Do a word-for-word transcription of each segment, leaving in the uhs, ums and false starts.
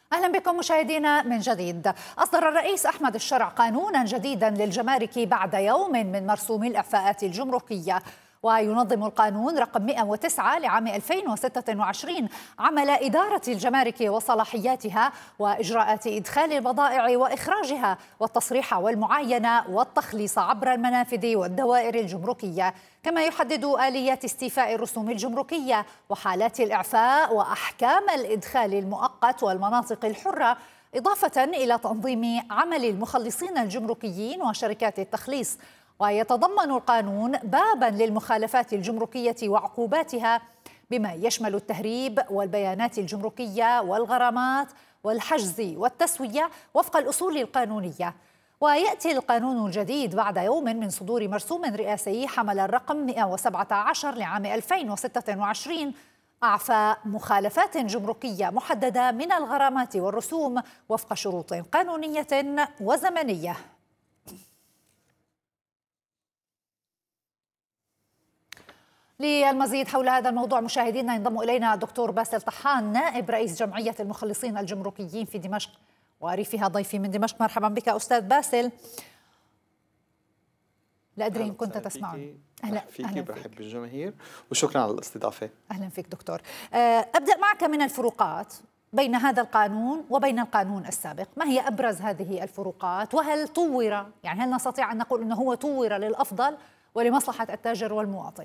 أهلا بكم مشاهدينا من جديد. أصدر الرئيس أحمد الشرع قانونا جديدا للجمارك بعد يوم من مرسوم الإعفاءات الجمركية، وينظم القانون رقم مئة وتسعة لعام ألفين وستة وعشرين عمل إدارة الجمارك وصلاحياتها وإجراءات إدخال البضائع وإخراجها والتصريح والمعاينة والتخليص عبر المنافذ والدوائر الجمركية، كما يحدد آليات استيفاء الرسوم الجمركية وحالات الإعفاء وأحكام الإدخال المؤقت والمناطق الحرة، إضافة إلى تنظيم عمل المخلصين الجمركيين وشركات التخليص. ويتضمن القانون بابا للمخالفات الجمركية وعقوباتها بما يشمل التهريب والبيانات الجمركية والغرامات والحجز والتسوية وفق الأصول القانونية. ويأتي القانون الجديد بعد يوم من صدور مرسوم رئاسي حمل الرقم مئة وسبعة عشر لعام ألفين وستة وعشرين أعفى مخالفات جمركية محددة من الغرامات والرسوم وفق شروط قانونية وزمنية. للمزيد حول هذا الموضوع مشاهدينا ينضم إلينا الدكتور باسل طحان نائب رئيس جمعية المخلصين الجمركيين في دمشق وأريفها ضيفي من دمشق. مرحبا بك أستاذ باسل. لا أدري إن كنت تسمعني. أهلا فيك، برحب بالجماهير وشكرا على الاستضافة. أهلا فيك دكتور. أبدأ معك من الفروقات بين هذا القانون وبين القانون السابق، ما هي أبرز هذه الفروقات وهل طور، يعني هل نستطيع أن نقول أنه هو طور للأفضل ولمصلحة التاجر والمواطن؟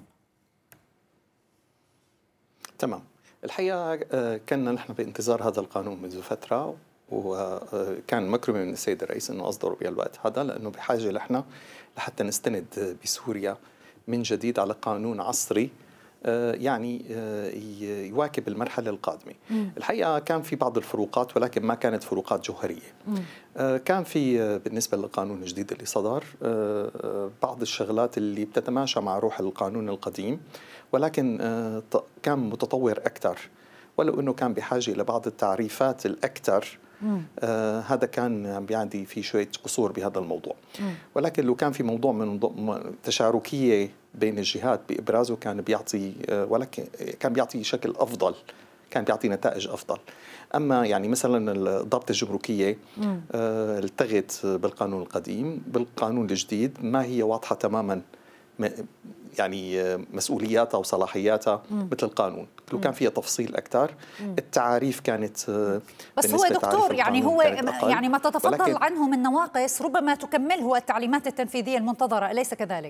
تمام. الحقيقة كنا نحن بانتظار هذا القانون منذ فترة، وكان مكرمة من السيد الرئيس أنه أصدره بهالوقت هذا، لأنه بحاجة لحنا لحتى نستند بسوريا من جديد على قانون عصري يعني يواكب المرحلة القادمة. مم. الحقيقة كان في بعض الفروقات ولكن ما كانت فروقات جوهرية. مم. كان في بالنسبة للقانون الجديد اللي صدر بعض الشغلات اللي بتتماشى مع روح القانون القديم، ولكن كان متطور أكثر، ولو أنه كان بحاجة إلى بعض التعريفات الأكثر. آه هذا كان بيعدي في شوية قصور بهذا الموضوع. مم. ولكن لو كان في موضوع من تشاركية بين الجهات بإبرازه كان بيعطي آه ولكن كان بيعطي شكل أفضل، كان بيعطي نتائج أفضل. أما يعني مثلا الضابطة الجمركية آه التغت بالقانون القديم، بالقانون الجديد ما هي واضحة تماما يعني مسؤولياتها وصلاحياتها مثل القانون، لو كان فيها تفصيل أكثر. التعاريف كانت بس هو دكتور يعني هو يعني ما تتفضل عنه من نواقص ربما تكمله التعليمات التنفيذية المنتظرة، أليس كذلك؟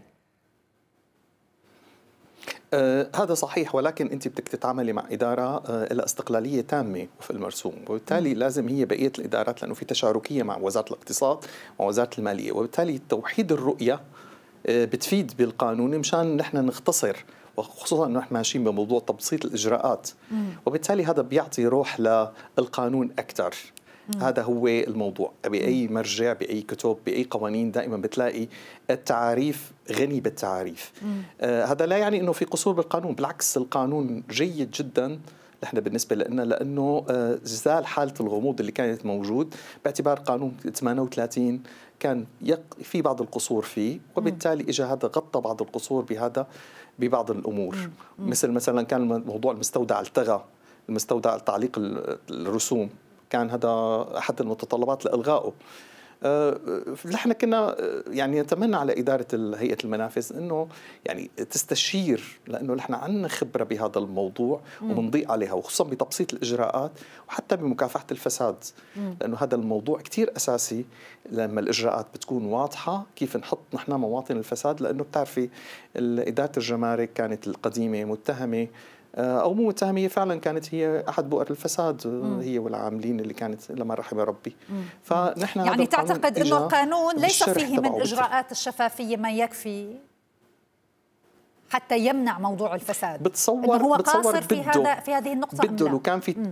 آه هذا صحيح، ولكن أنت بدك تتعاملي مع إدارة آه لها استقلالية تامة في المرسوم، وبالتالي م. لازم هي بقية الإدارات، لأنه في تشاركية مع وزارة الاقتصاد ووزارة المالية، وبالتالي توحيد الرؤية بتفيد بالقانون مشان نحن نختصر، وخصوصا انه احنا ماشيين بموضوع تبسيط الاجراءات. مم. وبالتالي هذا بيعطي روح للقانون اكثر. هذا هو الموضوع. باي مرجع، باي كتب، باي قوانين دائما بتلاقي التعاريف غني بالتعاريف. آه هذا لا يعني انه في قصور بالقانون، بالعكس القانون جيد جدا نحن بالنسبة لنا، لأنه زال حالة الغموض اللي كانت موجود باعتبار قانون ثمانية وثلاثين كان في بعض القصور فيه، وبالتالي إجا هذا غطى بعض القصور بهذا ببعض الأمور. مم. مثل مثلا كان موضوع المستودع التغى، المستودع تعليق الرسوم، كان هذا أحد المتطلبات لإلغائه. نحن كنا يعني نتمنى على إدارة هيئة المنافذ إنه يعني تستشير، لأنه نحن عندنا خبرة بهذا الموضوع وبنضيء عليها، وخصوصا بتبسيط الإجراءات وحتى بمكافحة الفساد. مم. لأنه هذا الموضوع كتير أساسي لما الإجراءات بتكون واضحة، كيف نحط نحن مواطن الفساد، لأنه بتعرفي إدارة الجمارك كانت القديمة متهمة أو مو متهمة، فعلا كانت هي أحد بؤر الفساد. مم. هي والعاملين اللي كانت لما رحم ربي. مم. فنحن يعني تعتقد أنه القانون ليس فيه من إجراءات الشفافية ما يكفي حتى يمنع موضوع الفساد؟ بتصور هو بتصور قاصر في هذا في هذه النقطة بده لو كان في. مم.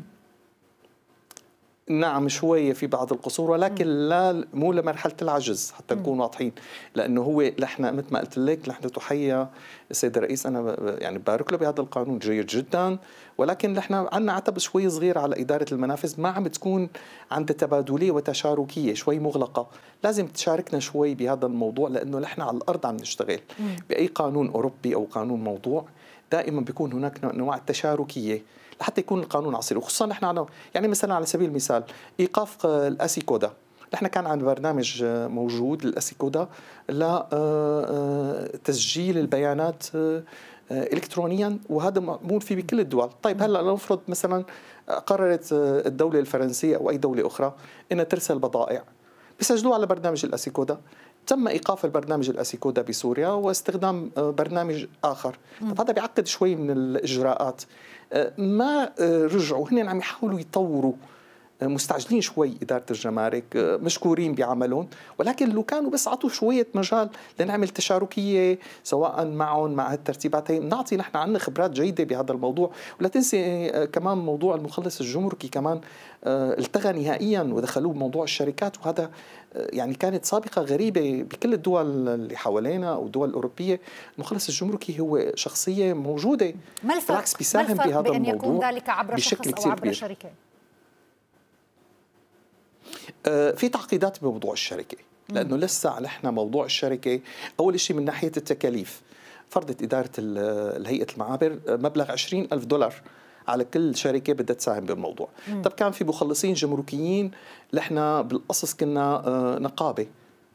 نعم شوية في بعض القصور، ولكن لا مو لمرحلة العجز حتى نكون واضحين، لأنه هو نحن مثل ما قلت لك نحن تحية السيد الرئيس، أنا يعني بارك له بهذا القانون جيد جدا، ولكن نحن عندنا عتب شوي صغير على إدارة المنافذ، ما عم تكون عند تبادلية وتشاركية، شوي مغلقة. لازم تشاركنا شوي بهذا الموضوع، لأنه نحن على الأرض عم نشتغل. بأي قانون أوروبي أو قانون موضوع دائما بيكون هناك نوع التشاركية، لحتى يكون القانون عصري. وخصوصا نحن عنا يعني مثلا على سبيل المثال ايقاف الاسيكودا، نحن كان عندنا برنامج موجود للاسيكودا لتسجيل البيانات الكترونيا، وهذا معمول فيه بكل الدول. طيب هلا نفرض مثلا قررت الدوله الفرنسيه او اي دوله اخرى انها ترسل بضائع، بيسجلوها على برنامج الاسيكودا. تم ايقاف البرنامج الاسيكودا بسوريا واستخدام برنامج اخر. طب هذا بيعقد شوي من الاجراءات. ما رجعوا هن عم يحاولوا يطوروا، مستعجلين شوي إدارة الجمارك، مشكورين بعملهم، ولكن لو كانوا بس عطوا شوية مجال لنعمل تشاركية سواء معهم مع هالترتيبات هي، نعطي نحن عندنا خبرات جيدة بهذا الموضوع. ولا تنسي كمان موضوع المخلص الجمركي كمان التغى نهائيا ودخلوه بموضوع الشركات، وهذا يعني كانت سابقة غريبة بكل الدول اللي حوالينا أو الدول الأوروبية. المخلص الجمركي هو شخصية موجودة، ما الفرق؟ بالعكس بيساهم بهذا بأن الموضوع يكون ذلك عبر بشكل شخص أو عبر كبير. شركة؟ في تعقيدات بموضوع الشركة، لأنه لسه نحن موضوع الشركة أول شيء من ناحية التكاليف. فرضت إدارة الهيئة المعابر مبلغ عشرين ألف دولار على كل شركة بدها تساهم بالموضوع. مم. طب كان في مخلصين جمركيين، نحن بالقصص كنا نقابة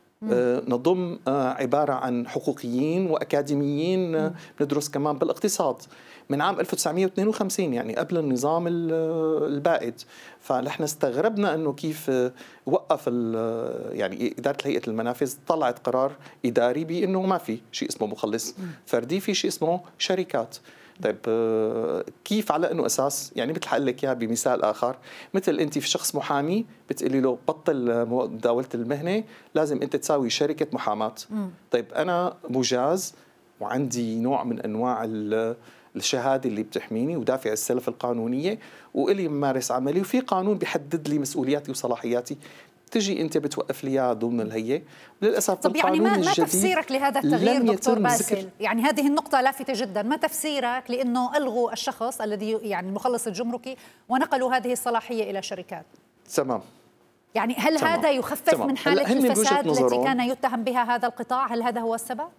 نضم عبارة عن حقوقيين وأكاديميين ندرس كمان بالاقتصاد من عام ألف وتسعمئة واثنين وخمسين، يعني قبل النظام البائد. فنحن استغربنا أنه كيف وقف يعني إدارة هيئة المنافذ طلعت قرار إداري بأنه ما في شيء اسمه مخلص فردي، في شيء اسمه شركات. طيب كيف على انه اساس؟ يعني مثل حقول لك اياها بمثال اخر، مثل انت في شخص محامي بتقولي له بطل مداوله المهنه، لازم انت تساوي شركه محاماه. طيب انا مجاز وعندي نوع من انواع الشهاده اللي بتحميني ودافع السلف القانونيه والي ممارس عملي، وفي قانون بيحدد لي مسؤولياتي وصلاحياتي، تجي انت بتوقف لي اياها ضمن الهيئه. للاسف طب يعني ما, ما تفسيرك لهذا التغيير دكتور باسل؟ يعني هذه النقطه لافته جدا، ما تفسيرك لانه الغوا الشخص الذي يعني المخلص الجمركي ونقلوا هذه الصلاحيه الى شركات؟ تمام. يعني هل تمام. هذا يخفف تمام. من حاله الفساد التي كان يتهم بها هذا القطاع؟ هل هذا هو السبب؟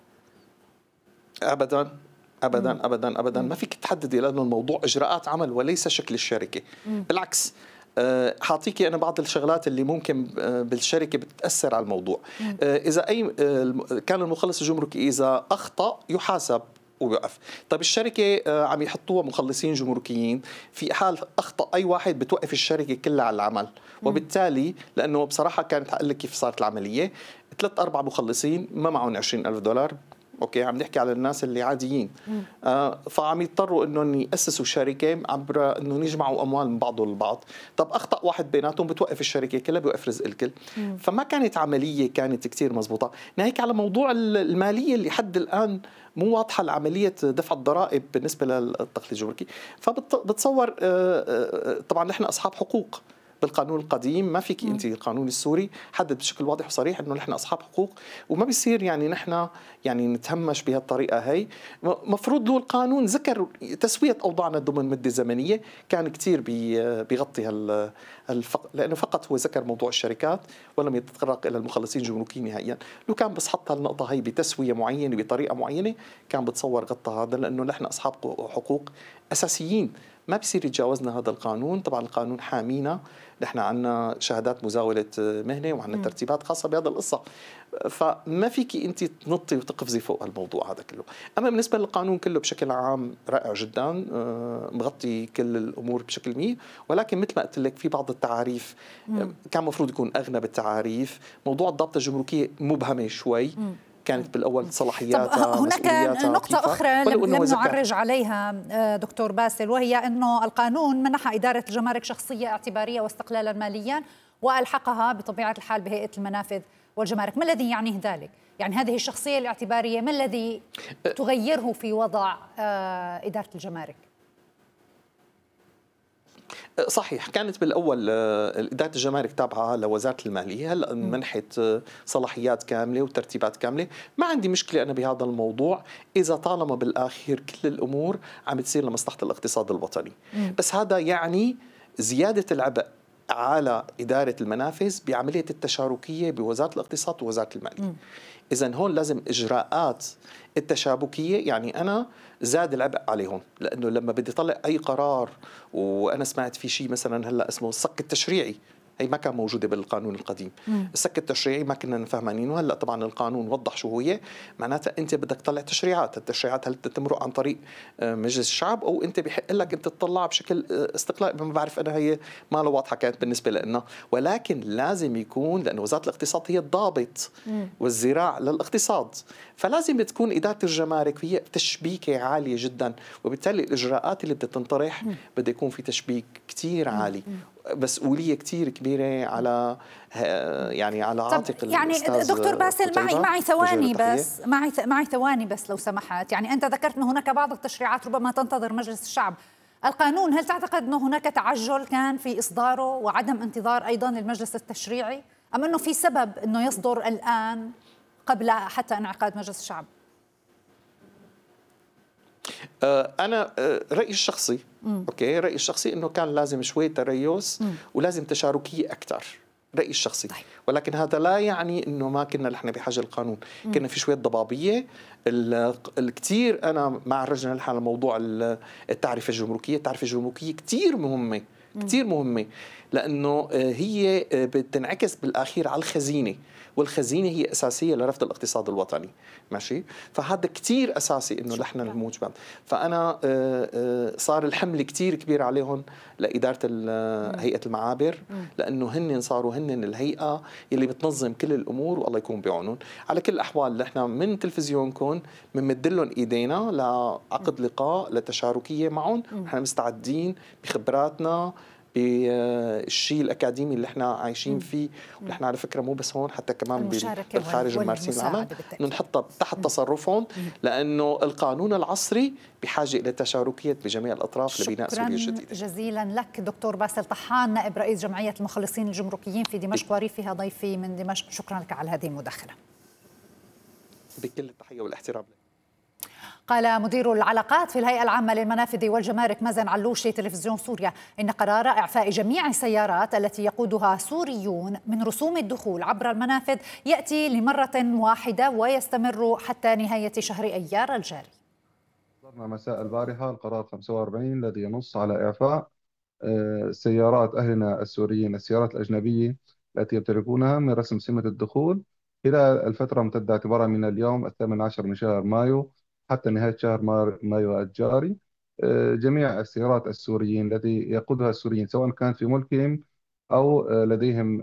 ابدا ابدا ابدا ابدا ما فيك تحددي، لانه الموضوع اجراءات عمل وليس شكل الشركه. مم. بالعكس حاعطيكي أنا بعض الشغلات اللي ممكن بالشركة بتأثر على الموضوع. مم. إذا أي كان المخلص الجمركي إذا أخطأ يحاسب ويوقف. طيب الشركة عم يحطوها مخلصين جمركيين، في حال أخطأ أي واحد بتوقف الشركة كلها على العمل. مم. وبالتالي لأنه بصراحة كانت هقول لك كيف صارت العملية، ثلاث أربع مخلصين ما معهم عشرين ألف دولار، اوكي عم نحكي على الناس اللي عاديين، آه فعم يضطروا انهم ياسسوا شركه عبر انه يجمعوا اموال من بعضهم البعض. طب اخطا واحد بيناتهم بتوقف الشركه كلها، بيوقف رزق الكل. مم. فما كانت عمليه كانت كثير مزبوطه. ناهيك على موضوع الماليه اللي حد الان مو واضحه العمليه دفع الضرائب بالنسبه للدخل الجمركي. فبتصور آه طبعا نحن اصحاب حقوق بالقانون القديم، ما فيك انت القانون السوري حدد بشكل واضح وصريح انه نحن اصحاب حقوق، وما بيصير يعني نحن يعني نتهمش بهالطريقه هي. مفروض له القانون ذكر تسويه اوضاعنا ضمن مده زمنيه، كان كثير بيغطي هالفق... لانه فقط هو ذكر موضوع الشركات ولم يتطرق الى المخلصين الجمركيين نهائيا. لو كان بس حط هالنقطه هي بتسويه معينه بطريقه معينه كان بتصور غطى هذا، لانه نحن اصحاب حقوق اساسيين ما بصير يتجاوزنا هذا القانون. طبعا القانون حامينا، نحن عندنا شهادات مزاولة مهنة وعندنا ترتيبات خاصة بهذا القصة، فما فيك أنت تنطي وتقفزي فوق الموضوع هذا كله. أما بالنسبة للقانون كله بشكل عام رائع جدا، مغطي كل الأمور بشكل مية، ولكن مثل ما قلت لك في بعض التعاريف كان مفروض يكون أغنى بالتعاريف. موضوع الضابطة الجمركية مبهمة شوي، كانت بالأول صلاحياتها. هناك نقطة أخرى لم نعرج عليها دكتور باسل، وهي أنه القانون منح إدارة الجمارك شخصية اعتبارية واستقلالا ماليا وألحقها بطبيعة الحال بهيئة المنافذ والجمارك. ما الذي يعنيه ذلك؟ يعني هذه الشخصية الاعتبارية ما الذي تغيره في وضع إدارة الجمارك؟ صحيح، كانت بالأول إدارة الجمارك تابعة لوزارة المالية، هلأ منحت صلاحيات كاملة وترتيبات كاملة. ما عندي مشكلة أنا بهذا الموضوع إذا طالما بالآخر كل الأمور عم تصير لمصلحة الاقتصاد الوطني. م. بس هذا يعني زيادة العبء على إدارة المنافذ بعملية التشاركية بوزارة الاقتصاد ووزارة المالية. إذن هون لازم إجراءات التشابكية، يعني أنا زاد العبء عليهم، لأنه لما بدي طلع أي قرار، وأنا سمعت في شيء مثلا هلأ اسمه الصك التشريعي، هي ما كان موجودة بالقانون القديم. مم. السك التشريعي ما كنا نفهمانينه، هلا طبعا القانون وضح شو هي معناتها. انت بدك تطلع تشريعات، التشريعات هل تمرق عن طريق مجلس الشعب او انت بحق لك انت تطلع بشكل استقلالي؟ ما بعرف انا، هي ما له واضحه كانت بالنسبه لنا، ولكن لازم يكون، لانه وزاره الاقتصاد هي الضابط والذراع للاقتصاد، فلازم تكون اداره الجمارك هي تشبيكه عاليه جدا، وبالتالي الاجراءات اللي بدها تنطرح بده يكون في تشبيك كثير عالي، مسؤوليه كثير كبيره على يعني على عاتق يعني دكتور باسل، معي معي ثواني بس معي معي ثواني بس لو سمحت. يعني انت ذكرت انه هناك بعض التشريعات ربما تنتظر مجلس الشعب. القانون، هل تعتقد انه هناك تعجل كان في اصداره وعدم انتظار ايضا المجلس التشريعي، ام انه في سبب انه يصدر الان قبل حتى انعقاد مجلس الشعب؟ أنا رأيي الشخصي مم. أوكي رأيي الشخصي إنه كان لازم شوية تريث ولازم تشاركية أكثر، رأيي الشخصي. طيب. ولكن هذا لا يعني إنه ما كنا نحن بحاجة للقانون، مم. كنا في شوية ضبابية الكثير. أنا مع الرجل نحن على موضوع التعرفة الجمركية. التعرفة الجمركية كثير مهمة، كثير مهمة، لأنه هي بتنعكس بالأخير على الخزينة، والخزينة هي أساسية لرفض الاقتصاد الوطني، ماشي؟ فهذا كتير أساسي إنه نحن الموجبات. فأنا صار الحمل كتير كبير عليهم لإدارة هيئة المعابر، لأنه هن صاروا هن الهيئة اللي بتنظم كل الأمور، والله يكون بعونهم. على كل الأحوال نحن من تلفزيونكم بنمدلهم إيدينا لعقد لقاء لتشاركية معهم، نحن مستعدين بخبراتنا بالشيء الأكاديمي اللي احنا عايشين فيه، ونحن على فكرة مو بس هون، حتى كمان بالخارج ممارسين العمل، انه نحطها تحت تصرفهم، لأنه القانون العصري بحاجة إلى تشاركية بجميع الأطراف لبناء سوريا الجديدة. جزيلا لك دكتور باسل طحان، نائب رئيس جمعية المخلصين الجمركيين في دمشق وريفها ضيفي من دمشق. شكرا لك على هذه المداخلة. بكل التحية والاحترام. قال مدير العلاقات في الهيئة العامة للمنافذ والجمارك مازن علوشي تلفزيون سوريا إن قرار إعفاء جميع السيارات التي يقودها سوريون من رسوم الدخول عبر المنافذ يأتي لمرة واحدة ويستمر حتى نهاية شهر أيار الجاري. صدرنا مساء البارحة القرار خمسة وأربعين الذي ينص على إعفاء سيارات أهلنا السوريين، السيارات الأجنبية التي يمتلكونها، من رسم سمة الدخول خلال الفترة ممتدة اعتبارا من اليوم الثامن عشر من شهر مايو حتى نهاية شهر مايو الجاري. جميع السيارات السوريين التي يقودها السوريين سواء كانت في ملكهم أو لديهم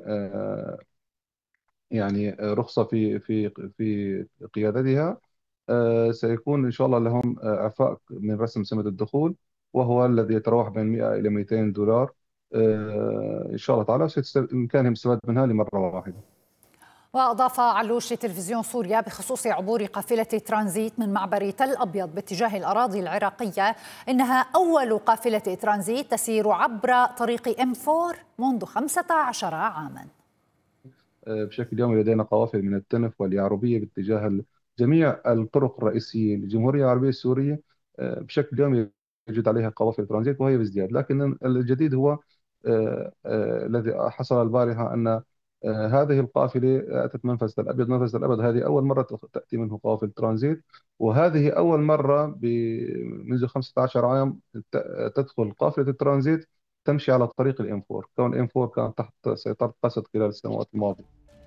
يعني رخصة في في في قيادتها، سيكون إن شاء الله لهم إعفاء من رسم سمة الدخول، وهو الذي يتراوح بين مئة إلى مئتين دولار إن شاء الله تعالى، بإمكانهم الاستفادة منها لمرة واحدة. وأضاف علوش تلفزيون سوريا بخصوص عبور قافلة ترانزيت من معبر تل أبيض باتجاه الأراضي العراقية إنها أول قافلة ترانزيت تسير عبر طريق إم أربعة منذ خمسة عشر عاما. بشكل يومي لدينا قوافل من التنف واليعربية باتجاه جميع الطرق الرئيسية للجمهورية العربية السورية. بشكل يومي يوجد عليها قوافل ترانزيت وهي بازدياد، لكن الجديد هو الذي حصل البارحة أن هذه القافلة أتت منفذ تل أبيض. منفذ تل أبيض هذه أول مرة تأتي منه قوافل ترانزيت، وهذه أول مرة منذ خمسة عشر عام تدخل قافلة الترانزيت تمشي على طريق الإم أربعة، كون الإم أربعة كان تحت سيطرة قسد خلال السنوات الماضية.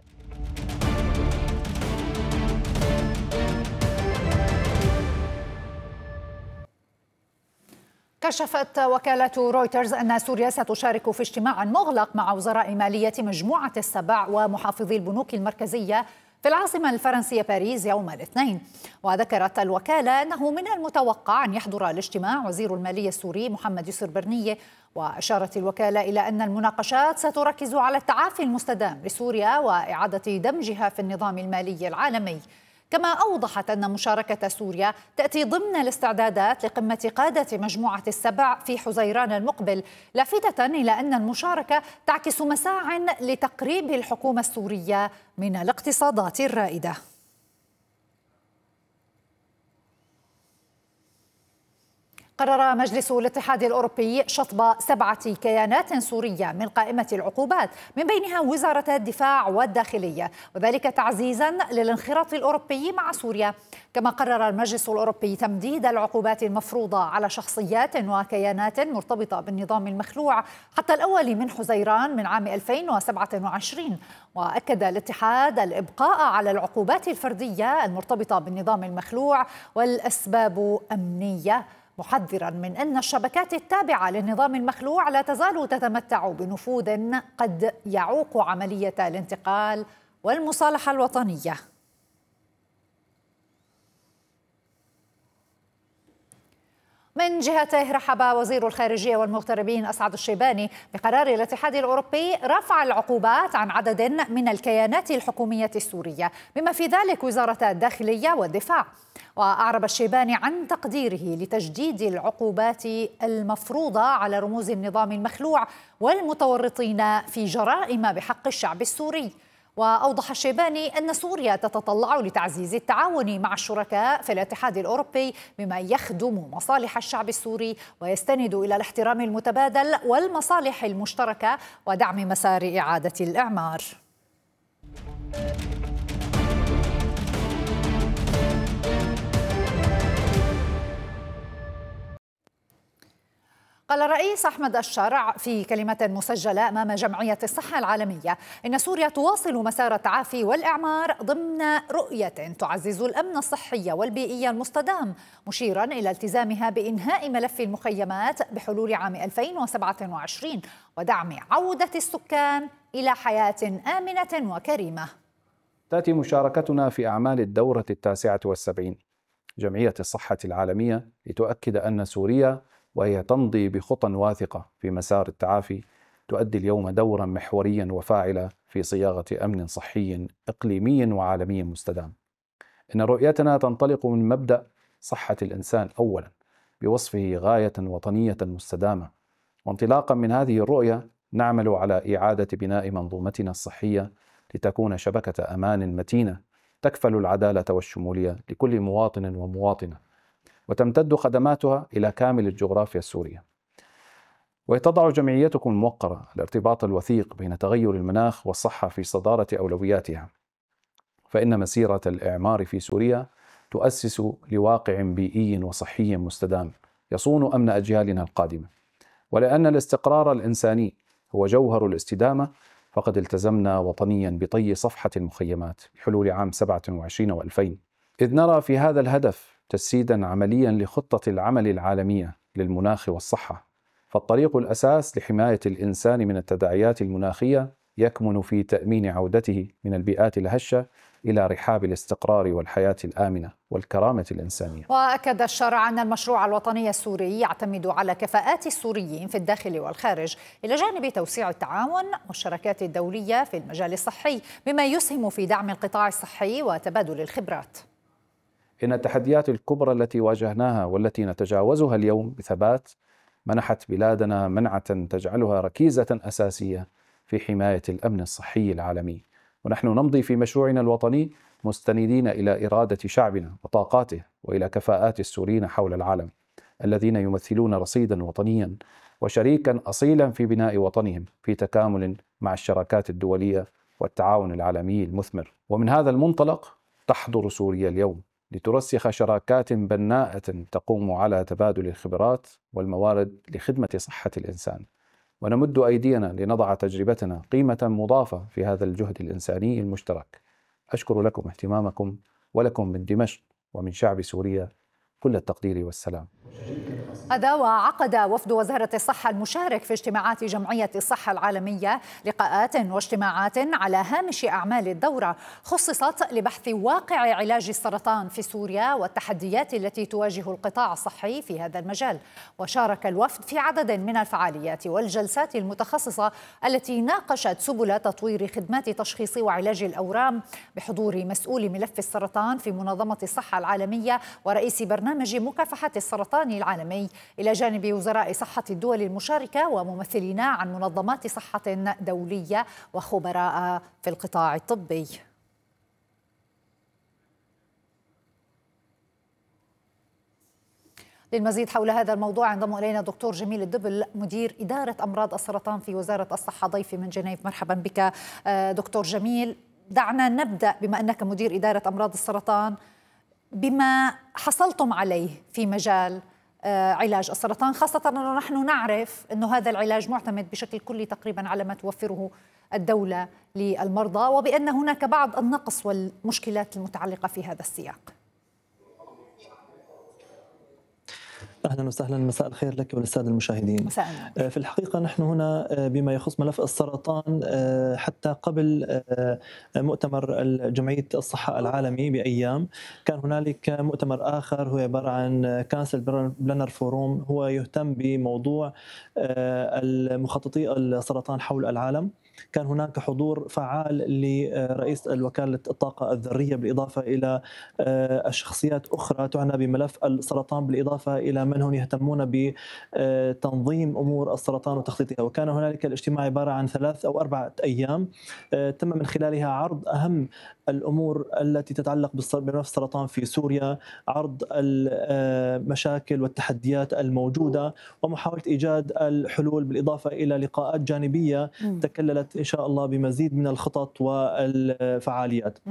كشفت وكالة رويترز أن سوريا ستشارك في اجتماع مغلق مع وزراء مالية مجموعة السبع ومحافظي البنوك المركزية في العاصمة الفرنسية باريس يوم الاثنين. وذكرت الوكالة أنه من المتوقع أن يحضر الاجتماع وزير المالية السوري محمد يسر برنية. وأشارت الوكالة إلى أن المناقشات ستركز على التعافي المستدام لسوريا وإعادة دمجها في النظام المالي العالمي. كما أوضحت أن مشاركة سوريا تأتي ضمن الاستعدادات لقمة قادة مجموعة السبع في حزيران المقبل، لافتة إلى أن المشاركة تعكس مساع لتقريب الحكومة السورية من الاقتصادات الرائدة. قرر مجلس الاتحاد الأوروبي شطب سبعة كيانات سورية من قائمة العقوبات، من بينها وزارة الدفاع والداخلية، وذلك تعزيزا للانخراط الأوروبي مع سوريا. كما قرر المجلس الأوروبي تمديد العقوبات المفروضة على شخصيات وكيانات مرتبطة بالنظام المخلوع حتى الأول من حزيران من عام ألفين وسبعة وعشرين. وأكد الاتحاد الإبقاء على العقوبات الفردية المرتبطة بالنظام المخلوع والأسباب أمنية، محذرا من أن الشبكات التابعة للنظام المخلوع لا تزال تتمتع بنفوذ قد يعوق عملية الانتقال والمصالحة الوطنية. من جهته رحب وزير الخارجية والمغتربين أسعد الشيباني بقرار الاتحاد الأوروبي رفع العقوبات عن عدد من الكيانات الحكومية السورية، بما في ذلك وزارة الداخلية والدفاع. وأعرب الشيباني عن تقديره لتجديد العقوبات المفروضة على رموز النظام المخلوع والمتورطين في جرائم بحق الشعب السوري. وأوضح الشيباني أن سوريا تتطلع لتعزيز التعاون مع الشركاء في الاتحاد الأوروبي بما يخدم مصالح الشعب السوري ويستند إلى الاحترام المتبادل والمصالح المشتركة ودعم مسار إعادة الإعمار. قال الرئيس أحمد الشرع في كلمة مسجلة أمام جمعية الصحة العالمية إن سوريا تواصل مسار التعافي والإعمار ضمن رؤية تعزز الأمن الصحي والبيئي المستدام، مشيرا إلى التزامها بإنهاء ملف المخيمات بحلول عام ألفين وسبعة وعشرين ودعم عودة السكان إلى حياة آمنة وكريمة. تأتي مشاركتنا في أعمال الدورة التاسعة والسبعين جمعية الصحة العالمية لتؤكد أن سوريا وهي تمضي بخطى واثقة في مسار التعافي تؤدي اليوم دورا محوريا وفاعلا في صياغة أمن صحي إقليمي وعالمي مستدام. إن رؤيتنا تنطلق من مبدأ صحة الإنسان أولا بوصفه غاية وطنية مستدامة، وانطلاقا من هذه الرؤية نعمل على إعادة بناء منظومتنا الصحية لتكون شبكة أمان متينة تكفل العدالة والشمولية لكل مواطن ومواطنة، وتمتد خدماتها إلى كامل الجغرافيا السورية. وتضع جمعيتكم الموقرة الارتباط الوثيق بين تغير المناخ والصحة في صدارة أولوياتها، فإن مسيرة الإعمار في سوريا تؤسس لواقع بيئي وصحي مستدام يصون أمن أجيالنا القادمة. ولأن الاستقرار الإنساني هو جوهر الاستدامة، فقد التزمنا وطنيا بطي صفحة المخيمات بحلول عام سبعة وعشرين وألفين، إذ نرى في هذا الهدف تجسيدا عمليا لخطة العمل العالمية للمناخ والصحة. فالطريق الأساس لحماية الإنسان من التداعيات المناخية يكمن في تأمين عودته من البيئات الهشة إلى رحاب الاستقرار والحياة الآمنة والكرامة الإنسانية. وأكد الشرع أن المشروع الوطني السوري يعتمد على كفاءات السوريين في الداخل والخارج، إلى جانب توسيع التعاون والشراكات الدولية في المجال الصحي، بما يسهم في دعم القطاع الصحي وتبادل الخبرات. إن التحديات الكبرى التي واجهناها والتي نتجاوزها اليوم بثبات منحت بلادنا منعة تجعلها ركيزة أساسية في حماية الأمن الصحي العالمي، ونحن نمضي في مشروعنا الوطني مستندين إلى إرادة شعبنا وطاقاته وإلى كفاءات السوريين حول العالم الذين يمثلون رصيدا وطنيا وشريكا أصيلا في بناء وطنهم في تكامل مع الشراكات الدولية والتعاون العالمي المثمر. ومن هذا المنطلق تحضر سوريا اليوم لترسخ شراكات بناءة تقوم على تبادل الخبرات والموارد لخدمة صحة الإنسان، ونمد أيدينا لنضع تجربتنا قيمة مضافة في هذا الجهد الإنساني المشترك. أشكر لكم اهتمامكم، ولكم من دمشق ومن شعب سوريا كل التقدير والسلام. هذا وعقد وفد وزارة الصحة المشارك في اجتماعات جمعية الصحة العالمية لقاءات واجتماعات على هامش أعمال الدورة خصصت لبحث واقع علاج السرطان في سوريا والتحديات التي تواجه القطاع الصحي في هذا المجال. وشارك الوفد في عدد من الفعاليات والجلسات المتخصصة التي ناقشت سبل تطوير خدمات تشخيص وعلاج الأورام بحضور مسؤول ملف السرطان في منظمة الصحة العالمية ورئيس برنامج مكافحة السرطان العالمي، إلى جانب وزراء صحة الدول المشاركة وممثلين عن منظمات صحة دولية وخبراء في القطاع الطبي. للمزيد حول هذا الموضوع ينضم إلينا دكتور جميل الدبل، مدير إدارة أمراض السرطان في وزارة الصحة، ضيفي من جنيف. مرحبا بك دكتور جميل. دعنا نبدأ بما أنك مدير إدارة أمراض السرطان بما حصلتم عليه في مجال علاج السرطان، خاصة أنه نحن نعرف أنه هذا العلاج معتمد بشكل كلي تقريبا على ما توفره الدولة للمرضى، وبأن هناك بعض النقص والمشكلات المتعلقة في هذا السياق. أهلا وسهلا، مساء الخير لك وللسادة المشاهدين. مساء في الحقيقة نحن هنا بما يخص ملف السرطان حتى قبل مؤتمر جمعية الصحة العالمي بأيام كان هنالك مؤتمر آخر هو عبارة عن كانسر بلانر فوروم، هو يهتم بموضوع المخططي السرطان حول العالم. كان هناك حضور فعال لرئيس وكالة الطاقة الذرية بالإضافة إلى الشخصيات أخرى تعنى بملف السرطان، بالإضافة إلى من هم يهتمون بتنظيم أمور السرطان وتخطيطها. وكان هنالك الاجتماع عبارة عن ثلاث أو أربعة أيام تم من خلالها عرض أهم الأمور التي تتعلق بملف السرطان في سوريا، عرض المشاكل والتحديات الموجودة ومحاولة إيجاد الحلول، بالإضافة إلى لقاءات جانبية تكللت إن شاء الله بمزيد من الخطط والفعاليات.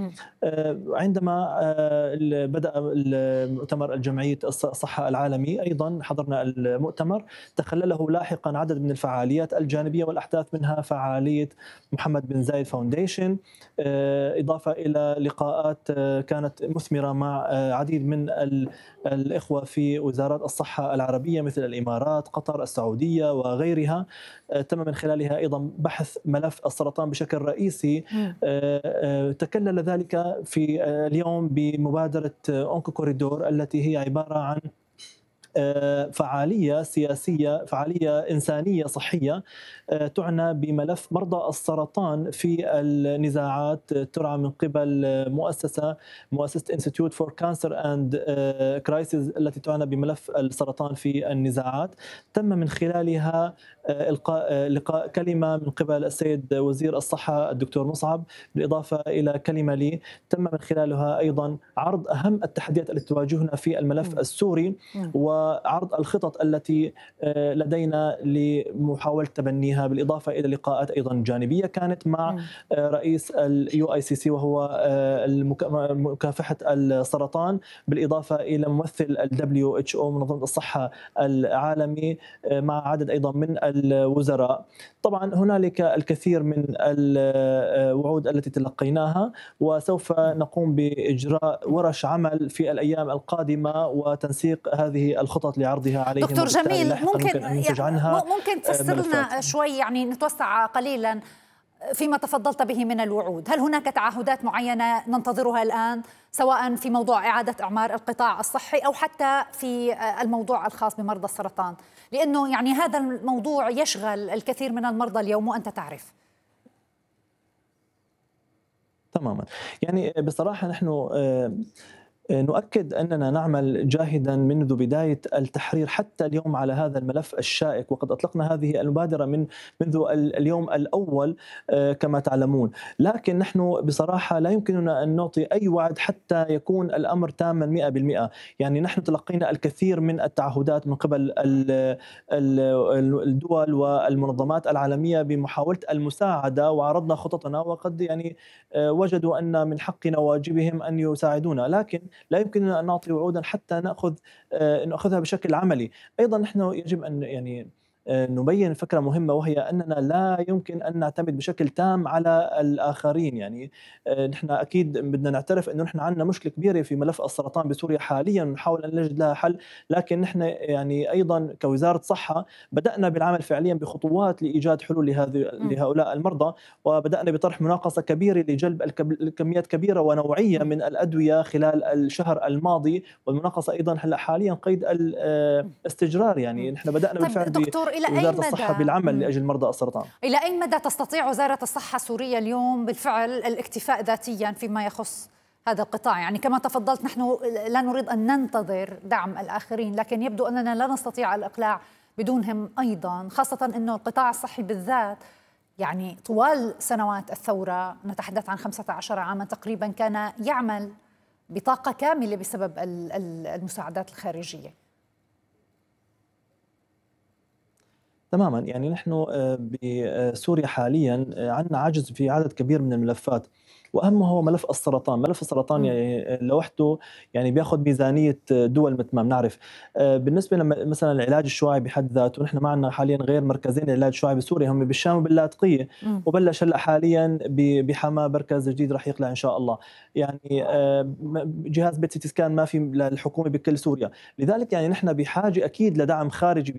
عندما بدأ المؤتمر الجمعية الصحة العالمي أيضا حضرنا المؤتمر، تخلله لاحقا عدد من الفعاليات الجانبية والأحداث، منها فعالية محمد بن زايد فاونديشن، إضافة إلى لقاءات كانت مثمرة مع عديد من الإخوة في وزارات الصحة العربية مثل الإمارات، قطر، السعودية وغيرها. تم من خلالها أيضا بحث ملف السرطان بشكل رئيسي. تكلل ذلك في اليوم بمبادرة أونكو كوريدور التي هي عبارة عن فعالية سياسية، فعالية إنسانية صحية تعنى بملف مرضى السرطان في النزاعات، ترعى من قبل مؤسسة مؤسسة Institute for Cancer and Crisis التي تعنى بملف السرطان في النزاعات. تم من خلالها إلقاء لقاء كلمة من قبل السيد وزير الصحة الدكتور مصعب، بالإضافة إلى كلمة لي. تم من خلالها أيضا عرض أهم التحديات التي تواجهنا في الملف السوري وعرض الخطط التي لدينا لمحاولة تبنيها، بالإضافة إلى لقاءات أيضا جانبية كانت مع رئيس اليو اي سي سي وهو مكافحة السرطان، بالإضافة إلى ممثل الدبليو اتش او منظمة الصحة العالمي، مع عدد أيضا من الوزراء. طبعا هنالك الكثير من الوعود التي تلقيناها، وسوف نقوم بإجراء ورش عمل في الأيام القادمة وتنسيق هذه الخطط لعرضها عليهم. دكتور جميل، ممكن ممكن أن ينتج عنها ممكن تفسر لنا شوي، يعني نتوسع قليلا فيما تفضلت به من الوعود. هل هناك تعهدات معينة ننتظرها الآن، سواء في موضوع إعادة إعمار القطاع الصحي أو حتى في الموضوع الخاص بمرضى السرطان؟ لأنه يعني هذا الموضوع يشغل الكثير من المرضى اليوم وأنت تعرف. تماما، يعني بصراحة نحن نؤكد أننا نعمل جاهدا منذ بداية التحرير حتى اليوم على هذا الملف الشائك، وقد أطلقنا هذه المبادرة من منذ اليوم الأول كما تعلمون. لكن نحن بصراحة لا يمكننا أن نعطي أي وعد حتى يكون الأمر تاما مئة بالمئة. يعني نحن تلقينا الكثير من التعهدات من قبل الدول والمنظمات العالمية بمحاولة المساعدة، وعرضنا خططنا، وقد يعني وجدوا أن من حقنا وواجبهم أن يساعدونا، لكن لا يمكننا أن نعطي وعودا حتى نأخذ نأخذها بشكل عملي. أيضا نحن يجب أن يعني نبين فكرة مهمة، وهي أننا لا يمكن أن نعتمد بشكل تام على الآخرين. يعني نحن أكيد بدنا نعترف أنه نحن عندنا مشكلة كبيرة في ملف السرطان بسوريا حاليا، نحاول أن نجد لها حل، لكن نحن يعني أيضا كوزارة صحة بدأنا بالعمل فعليا بخطوات لإيجاد حلول لهذه لهؤلاء المرضى، وبدأنا بطرح مناقصة كبيرة لجلب الكميات كبيرة ونوعية من الأدوية خلال الشهر الماضي، والمناقصة أيضا هلا حاليا قيد الاستجرار. يعني نحن بدأنا بالفعل دكتور، إلى وزارة أي مدى الصحة بالعمل لأجل مرضى السرطان. إلى أي مدى تستطيع وزارة الصحة السورية اليوم بالفعل الاكتفاء ذاتيا فيما يخص هذا القطاع؟ يعني كما تفضلت نحن لا نريد أن ننتظر دعم الآخرين، لكن يبدو أننا لا نستطيع الإقلاع بدونهم أيضا، خاصة أنه القطاع الصحي بالذات يعني طوال سنوات الثورة، نتحدث عن خمسة عشر عاما تقريبا، كان يعمل بطاقة كاملة بسبب المساعدات الخارجية. تماما، يعني نحن بسوريا حاليا عندنا عجز في عدد كبير من الملفات، واهمه هو ملف السرطان. ملف السرطان يعني لوحده يعني بياخذ ميزانيه دول مثل ما بنعرف. بالنسبه لما مثلا العلاج الشعاعي بحد ذاته، نحن ما عندنا حاليا غير مركزين للعلاج الشعاعي بسوريا، هم بالشام وباللاذقيه، وبلش هلا حاليا بحماه مركز جديد راح يقلع ان شاء الله. يعني جهاز بيت سيتي سكان ما في للحكومه بكل سوريا، لذلك يعني نحن بحاجه اكيد لدعم خارجي